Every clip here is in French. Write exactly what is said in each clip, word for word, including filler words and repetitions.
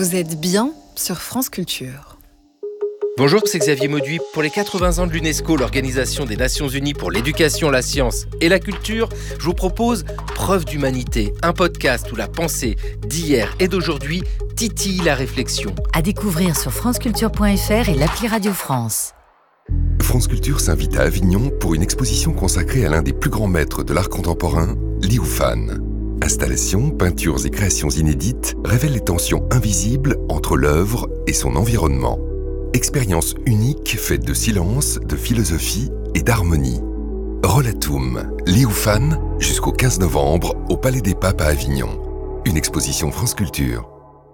Vous êtes bien sur France Culture. Bonjour, c'est Xavier Mauduit. Pour les quatre-vingts ans de l'UNESCO, l'Organisation des Nations Unies pour l'éducation, la science et la culture, je vous propose Preuve d'humanité, un podcast où la pensée d'hier et d'aujourd'hui titille la réflexion. À découvrir sur franceculture point f r et l'appli Radio France. France Culture s'invite à Avignon pour une exposition consacrée à l'un des plus grands maîtres de l'art contemporain, Liu Fan. Installations, peintures et créations inédites révèlent les tensions invisibles entre l'œuvre et son environnement. Expérience unique faite de silence, de philosophie et d'harmonie. Rollatum, Liu Fan, jusqu'au quinze novembre au Palais des Papes à Avignon. Une exposition France Culture.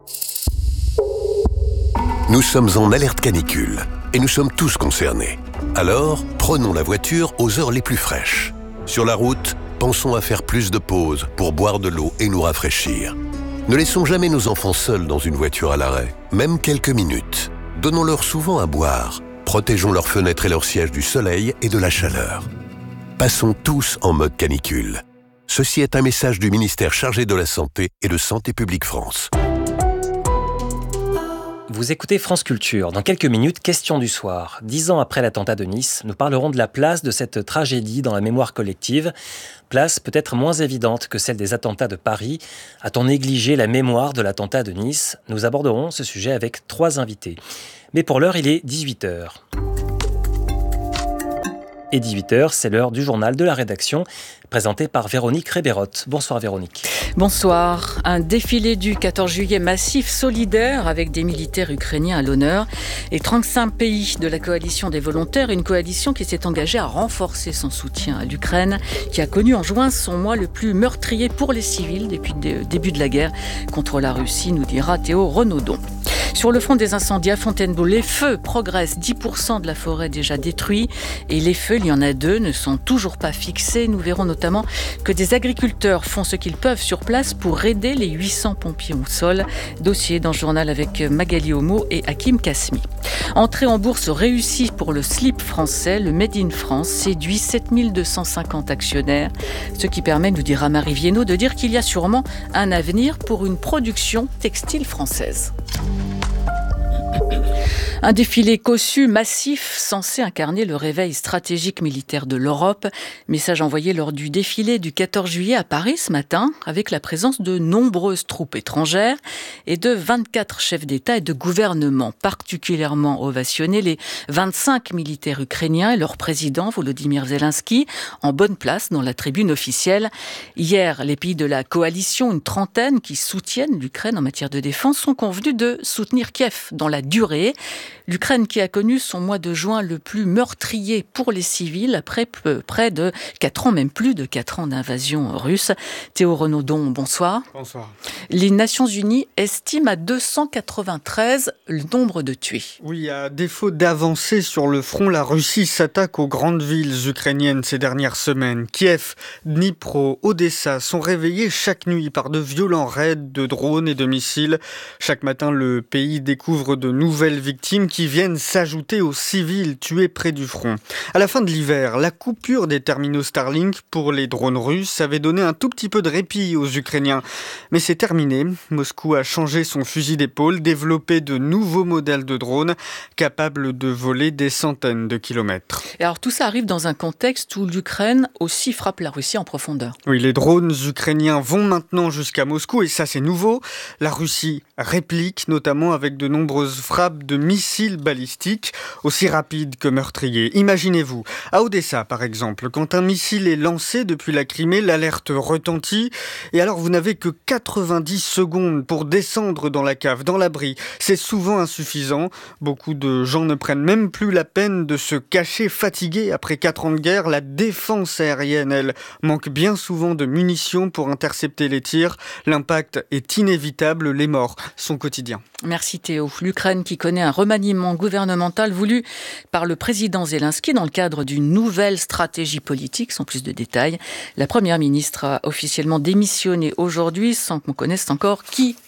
Nous sommes en alerte canicule et nous sommes tous concernés. Alors, prenons la voiture aux heures les plus fraîches. Sur la route, pensons à faire plus de pauses pour boire de l'eau et nous rafraîchir. Ne laissons jamais nos enfants seuls dans une voiture à l'arrêt, même quelques minutes. Donnons-leur souvent à boire. Protégeons leurs fenêtres et leurs sièges du soleil et de la chaleur. Passons tous en mode canicule. Ceci est un message du ministère chargé de la Santé et de Santé publique France. Vous écoutez France Culture. Dans quelques minutes, question du soir. Dix ans après l'attentat de Nice, nous parlerons de la place de cette tragédie dans la mémoire collective. Place peut-être moins évidente que celle des attentats de Paris. A-t-on négligé la mémoire de l'attentat de Nice ? Nous aborderons ce sujet avec trois invités. Mais pour l'heure, il est dix-huit heures. Et dix-huit heures, c'est l'heure du journal de la rédaction, présenté par Véronique Réberotte. Bonsoir Véronique. Bonsoir. Un défilé du quatorze juillet massif, solidaire, avec des militaires ukrainiens à l'honneur et trente-cinq pays de la coalition des volontaires, une coalition qui s'est engagée à renforcer son soutien à l'Ukraine, qui a connu en juin son mois le plus meurtrier pour les civils depuis le début de la guerre contre la Russie, nous dira Théo Renaudon. Sur le front des incendies à Fontainebleau, les feux progressent. dix pour cent de la forêt déjà détruite. Et les feux, il y en a deux, ne sont toujours pas fixés. Nous verrons notamment que des agriculteurs font ce qu'ils peuvent sur place pour aider les huit cents pompiers au sol. Dossier dans le journal avec Magali Homo et Hakim Kasmi. Entrée en bourse réussie pour le slip français. Le Made in France séduit sept mille deux cent cinquante actionnaires. Ce qui permet, nous dira Marie Viennot, de dire qu'il y a sûrement un avenir pour une production textile française. Un défilé cossu, massif, censé incarner le réveil stratégique militaire de l'Europe. Message envoyé lors du défilé du quatorze juillet à Paris ce matin, avec la présence de nombreuses troupes étrangères et de vingt-quatre chefs d'État et de gouvernement. Particulièrement ovationnés, les vingt-cinq militaires ukrainiens et leur président Volodymyr Zelensky, en bonne place dans la tribune officielle. Hier, les pays de la coalition, une trentaine qui soutiennent l'Ukraine en matière de défense, sont convenus de soutenir Kiev dans la durée. L'Ukraine qui a connu son mois de juin le plus meurtrier pour les civils après près de quatre ans, même plus de quatre ans d'invasion russe. Théo Renaudon, bonsoir. Bonsoir. Les Nations Unies estiment à deux cent quatre-vingt-treize le nombre de tués. Oui, à défaut d'avancer sur le front, la Russie s'attaque aux grandes villes ukrainiennes ces dernières semaines. Kiev, Dnipro, Odessa sont réveillés chaque nuit par de violents raids de drones et de missiles. Chaque matin, le pays découvre de nouvelles victimes qui viennent s'ajouter aux civils tués près du front. À la fin de l'hiver, la coupure des terminaux Starlink pour les drones russes avait donné un tout petit peu de répit aux Ukrainiens. Mais c'est terminé. Moscou a changé son fusil d'épaule, développé de nouveaux modèles de drones capables de voler des centaines de kilomètres. Et alors tout ça arrive dans un contexte où l'Ukraine aussi frappe la Russie en profondeur. Oui, les drones ukrainiens vont maintenant jusqu'à Moscou et ça c'est nouveau. La Russie réplique, notamment avec de nombreuses frappes de missiles balistiques, aussi rapides que meurtriers. Imaginez-vous, à Odessa par exemple, quand un missile est lancé depuis la Crimée, l'alerte retentit et alors vous n'avez que quatre-vingt-dix secondes pour descendre dans la cave, dans l'abri. C'est souvent insuffisant. Beaucoup de gens ne prennent même plus la peine de se cacher fatigués après quatre ans de guerre. La défense aérienne, elle, manque bien souvent de munitions pour intercepter les tirs. L'impact est inévitable, les morts sont quotidiens. Merci Théo. L'Ukraine qui connaît un remaniement gouvernemental voulu par le président Zelensky dans le cadre d'une nouvelle stratégie politique, sans plus de détails. La première ministre a officiellement démissionné aujourd'hui sans qu'on connaisse encore qui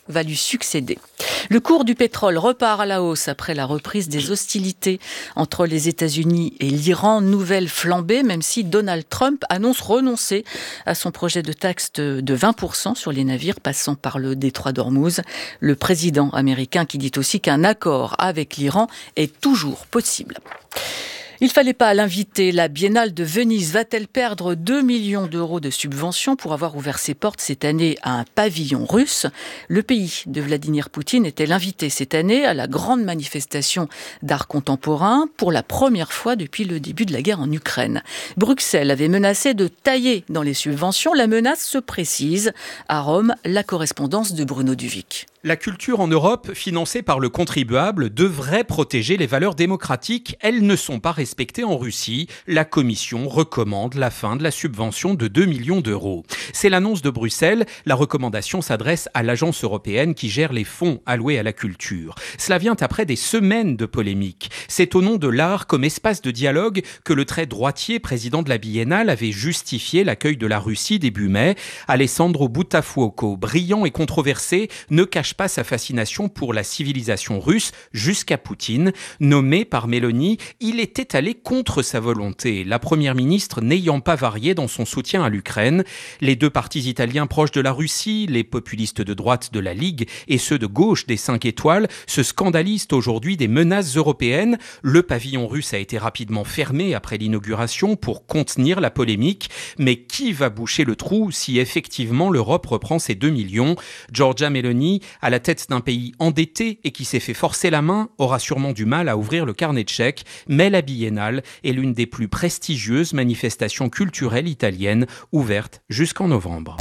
va lui succéder. Le cours du pétrole repart à la hausse après la reprise des hostilités entre les États-Unis et l'Iran. Nouvelle flambée, même si Donald Trump annonce renoncer à son projet de taxe de vingt pour cent sur les navires passant par le détroit d'Ormuz. Le président américain qui dit aussi qu'un accord avec l'Iran est toujours possible. Il ne fallait pas l'inviter. La Biennale de Venise va-t-elle perdre deux millions d'euros de subventions pour avoir ouvert ses portes cette année à un pavillon russe ? Le pays de Vladimir Poutine était l'invité cette année à la grande manifestation d'art contemporain pour la première fois depuis le début de la guerre en Ukraine. Bruxelles avait menacé de tailler dans les subventions. La menace se précise. À Rome, la correspondance de Bruno Duvic. La culture en Europe, financée par le contribuable, devrait protéger les valeurs démocratiques. Elles ne sont pas respectées en Russie. La Commission recommande la fin de la subvention de deux millions d'euros. C'est l'annonce de Bruxelles. La recommandation s'adresse à l'agence européenne qui gère les fonds alloués à la culture. Cela vient après des semaines de polémiques. C'est au nom de l'art comme espace de dialogue que le très droitier président de la Biennale avait justifié l'accueil de la Russie début mai. Alessandro Buttafuoco, brillant et controversé, ne cache pas sa fascination pour la civilisation russe jusqu'à Poutine. Nommé par Mélanie, il était allé contre sa volonté, la première ministre n'ayant pas varié dans son soutien à l'Ukraine. Les deux partis italiens proches de la Russie, les populistes de droite de la Ligue et ceux de gauche des cinq étoiles, se scandalisent aujourd'hui des menaces européennes. Le pavillon russe a été rapidement fermé après l'inauguration pour contenir la polémique. Mais qui va boucher le trou si effectivement l'Europe reprend ses deux millions ? Giorgia Meloni, à la tête d'un pays endetté et qui s'est fait forcer la main, aura sûrement du mal à ouvrir le carnet de chèques, mais la Biennale est l'une des plus prestigieuses manifestations culturelles italiennes, ouvertes jusqu'en novembre.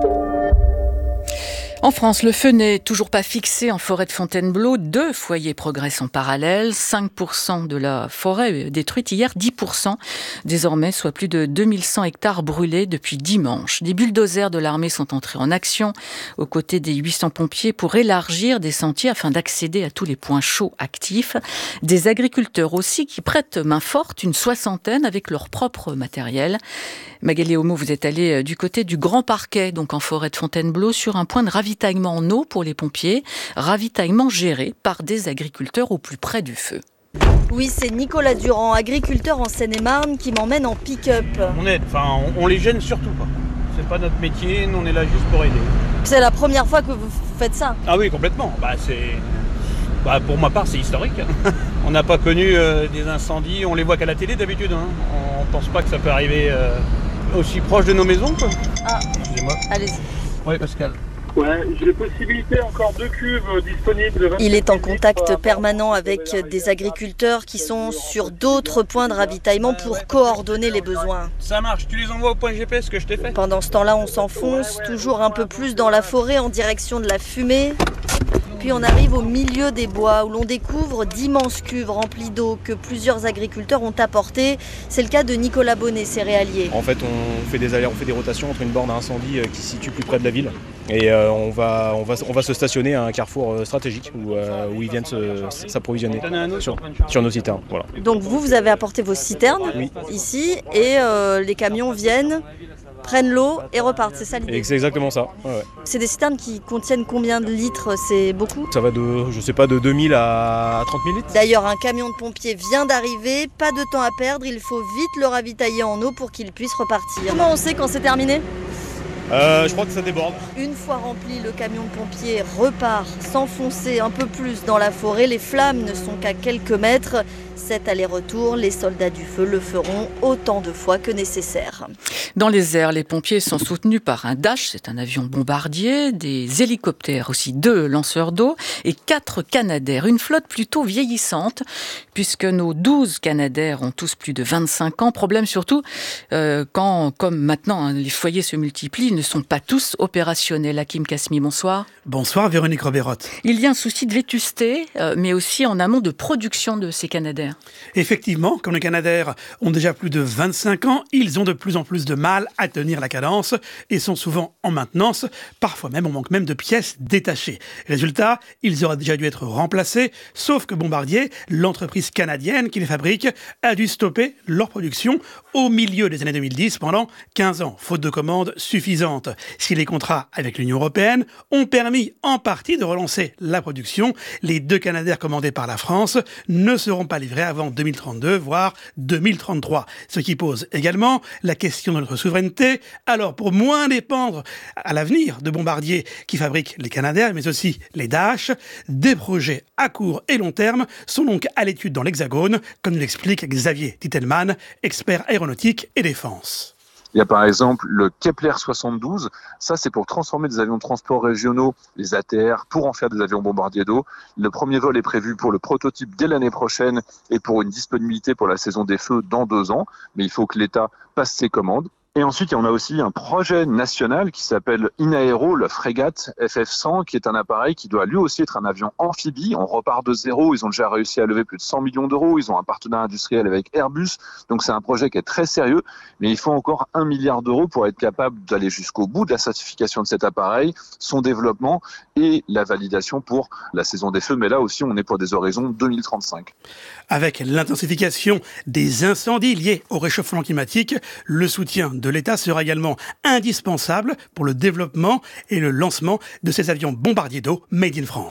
En France, le feu n'est toujours pas fixé en forêt de Fontainebleau. Deux foyers progressent en parallèle. cinq pour cent de la forêt détruite hier, dix pour cent désormais, soit plus de deux mille cent hectares brûlés depuis dimanche. Des bulldozers de l'armée sont entrés en action aux côtés des huit cents pompiers pour élargir des sentiers afin d'accéder à tous les points chauds actifs. Des agriculteurs aussi qui prêtent main forte, une soixantaine avec leur propre matériel. Magali Homo, vous êtes allée du côté du Grand Parquet, donc en forêt de Fontainebleau, sur un point de ravitaillement en eau pour les pompiers, ravitaillement géré par des agriculteurs au plus près du feu. Oui, c'est Nicolas Durand, agriculteur en Seine-et-Marne, qui m'emmène en pick-up. On aide, enfin on, on les gêne surtout pas. C'est pas notre métier, nous on est là juste pour aider. C'est la première fois que vous faites ça ? Ah oui, complètement. Bah, c'est... Bah, pour ma part, c'est historique. On n'a pas connu euh, des incendies, on les voit qu'à la télé d'habitude. Hein. On pense pas que ça peut arriver euh, aussi proche de nos maisons, quoi. Ah, excusez-moi. Allez-y. Oui, Pascal. Ouais, j'ai possibilité encore deux cuves disponibles. Il est en contact permanent avec des agriculteurs qui sont sur d'autres points de ravitaillement pour coordonner les besoins. Ça marche, tu les envoies au point G P S que je t'ai fait. Pendant ce temps-là, on s'enfonce toujours un peu plus dans la forêt en direction de la fumée. Puis on arrive au milieu des bois où l'on découvre d'immenses cuves remplies d'eau que plusieurs agriculteurs ont apportées. C'est le cas de Nicolas Bonnet, céréalier. En fait, on fait des allers, on fait des rotations entre une borne à incendie qui se situe plus près de la ville et euh, on, va, on, va, on va se stationner à un carrefour stratégique où, euh, où ils viennent se, s'approvisionner sur, sur nos citernes. Voilà. Donc vous, vous avez apporté vos citernes oui. ici et euh, les camions viennent, prennent l'eau et repartent, c'est ça l'idée ? C'est exactement ça. Ouais, ouais. C'est des citernes qui contiennent combien de litres ? C'est beaucoup ? Ça va de, je sais pas, de deux mille à trente mille litres. D'ailleurs, un camion de pompiers vient d'arriver, pas de temps à perdre, il faut vite le ravitailler en eau pour qu'il puisse repartir. Comment on sait quand c'est terminé ? Euh, je crois que ça déborde. Une fois rempli, le camion de pompiers repart s'enfoncer un peu plus dans la forêt. Les flammes ne sont qu'à quelques mètres. Cet aller-retour, les soldats du feu le feront autant de fois que nécessaire. Dans les airs, les pompiers sont soutenus par un Dash, c'est un avion bombardier, des hélicoptères aussi, deux lanceurs d'eau et quatre Canadair. Une flotte plutôt vieillissante, puisque nos douze Canadair ont tous plus de vingt-cinq ans. Problème surtout euh, quand, comme maintenant, hein, les foyers se multiplient, ils ne sont pas tous opérationnels. Hakim Kasmi, bonsoir. Bonsoir Véronique Roberotte. Il y a un souci de vétusté, euh, mais aussi en amont de production de ces Canadair. Effectivement, comme les Canadair ont déjà plus de vingt-cinq ans, ils ont de plus en plus de mal à tenir la cadence et sont souvent en maintenance. Parfois même, on manque même de pièces détachées. Résultat, ils auraient déjà dû être remplacés, sauf que Bombardier, l'entreprise canadienne qui les fabrique, a dû stopper leur production au milieu des années deux mille dix pendant quinze ans, faute de commandes suffisantes. urgente. Si les contrats avec l'Union européenne ont permis en partie de relancer la production, les deux Canadair commandés par la France ne seront pas livrés avant deux mille trente-deux, voire deux mille trente-trois. Ce qui pose également la question de notre souveraineté. Alors, pour moins dépendre à l'avenir de Bombardier qui fabriquent les Canadair, mais aussi les Dash, des projets à court et long terme sont donc à l'étude dans l'Hexagone, comme nous l'explique Xavier Titelman, expert aéronautique et défense. Il y a par exemple le Kepler soixante-douze, ça c'est pour transformer des avions de transport régionaux, les A T R, pour en faire des avions bombardiers d'eau. Le premier vol est prévu pour le prototype dès l'année prochaine et pour une disponibilité pour la saison des feux dans deux ans, mais il faut que l'État passe ses commandes. Et ensuite, on a aussi un projet national qui s'appelle Inaero, le frégate F F cent, qui est un appareil qui doit lui aussi être un avion amphibie. On repart de zéro, ils ont déjà réussi à lever plus de cent millions d'euros, ils ont un partenariat industriel avec Airbus, donc c'est un projet qui est très sérieux, mais il faut encore un milliard d'euros pour être capable d'aller jusqu'au bout de la certification de cet appareil, son développement et la validation pour la saison des feux, mais là aussi on est pour des horizons deux mille trente-cinq. Avec l'intensification des incendies liés au réchauffement climatique, le soutien de l'État sera également indispensable pour le développement et le lancement de ces avions bombardiers d'eau made in France.